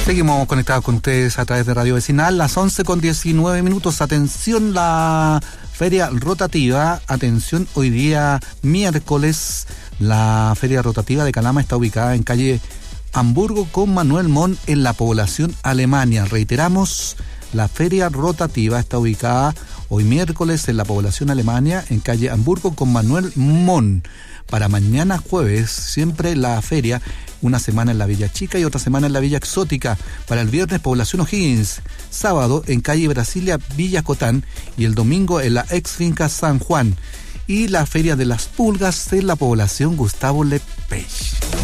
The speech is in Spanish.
Seguimos conectados con ustedes a través de Radio Vecinal, las 11:19. Atención, la feria rotativa. Atención, hoy día miércoles, la feria rotativa de Calama está ubicada en calle Hamburgo con Manuel Mon en la población Alemania. Reiteramos, la feria rotativa está ubicada hoy miércoles en la población Alemania, en calle Hamburgo con Manuel Mon. Para mañana jueves, siempre la feria, una semana en la Villa Chica y otra semana en la Villa Exótica. Para el viernes, población O'Higgins. Sábado, en calle Brasilia, Villa Cotán. Y el domingo, en la ex finca San Juan. Y la feria de las pulgas en la población Gustavo Lepech.